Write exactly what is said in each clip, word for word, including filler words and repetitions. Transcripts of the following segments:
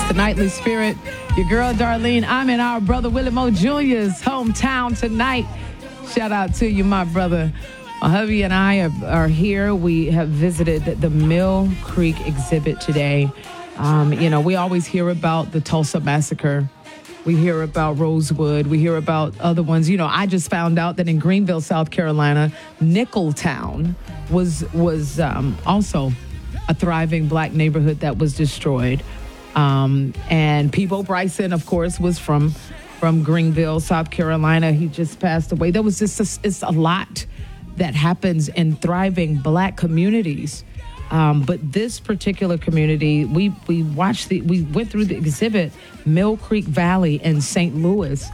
the Nightly Spirit. Your girl, Darlene. I'm in our brother Willie Moe Junior's hometown tonight. Shout out to you, my brother. My hubby and I are, are here. We have visited the Mill Creek exhibit today. Um, you know, we always hear about the Tulsa Massacre. We hear about Rosewood. We hear about other ones. You know, I just found out that in Greenville, South Carolina, Nickeltown was was um, also a thriving black neighborhood that was destroyed. Um, and Peebo Bryson, of course, was from from Greenville, South Carolina. He just passed away. There was just a, it's a lot that happens in thriving black communities. Um, but this particular community, we we watched the we went through the exhibit, Mill Creek Valley in Saint Louis.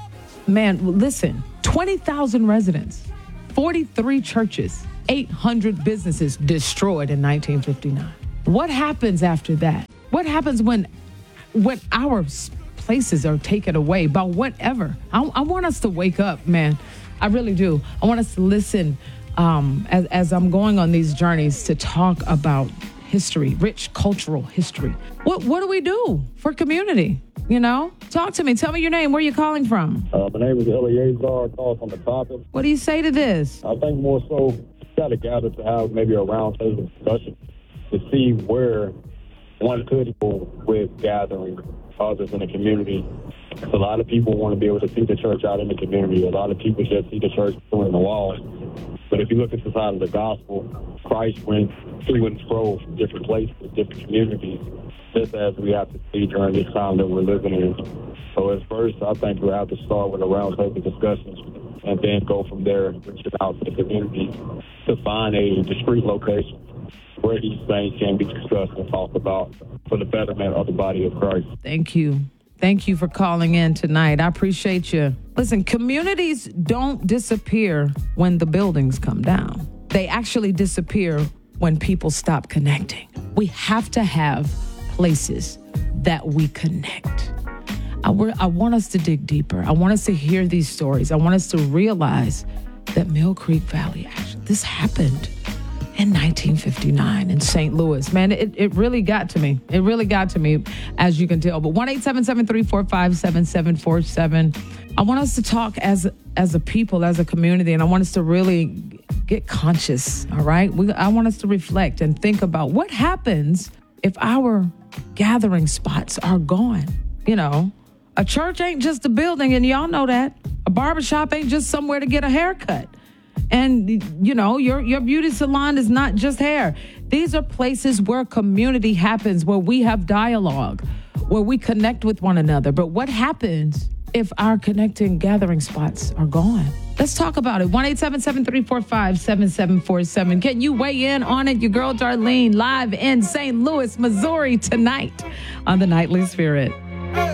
Man, listen, twenty thousand residents, forty-three churches, eight hundred businesses destroyed in nineteen fifty-nine. What happens after that? What happens when when our places are taken away by whatever? I, I want us to wake up, man. I really do. I want us to listen um, as, as I'm going on these journeys to talk about history, rich cultural history. What what do we do for community? You know, talk to me. Tell me your name. Where are you calling from? Uh, my name is Eleazar. I call from the topic. What do you say to this? I think more so, got to gather to have maybe a roundtable discussion to see where one could go with gathering others in the community. A lot of people want to be able to see the church out in the community. A lot of people just see the church through the walls. But if you look at the side of the gospel, Christ went to and fro from different places, different communities, just as we have to see during this time that we're living in. So at first, I think we have to start with a roundtable discussion and then go from there, reaching out to the community to find a discrete location where these things can be discussed and talked about for the betterment of the body of Christ. Thank you. Thank you for calling in tonight. I appreciate you. Listen, communities don't disappear when the buildings come down. They actually disappear when people stop connecting. We have to have places that we connect. I, I want us to dig deeper. I want us to hear these stories. I want us to realize that Mill Creek Valley, actually, this happened in nineteen fifty-nine in Saint Louis. Man, it, it really got to me. It really got to me, as you can tell. But one eight seven seven, three four five, seven seven four seven. I want us to talk as, as a people, as a community, and I want us to really get conscious, all right? We, I want us to reflect and think about what happens if our gathering spots are gone. You know, a church ain't just a building, and y'all know that. A barbershop ain't just somewhere to get a haircut. And, you know, your, your beauty salon is not just hair. These are places where community happens, where we have dialogue, where we connect with one another. But what happens if our connecting gathering spots are gone? Let's talk about it. one eight seven seven, three four five, seven seven four seven. Can you weigh in on it? Your girl, Darlene, live in Saint Louis, Missouri tonight on the Nightly Spirit.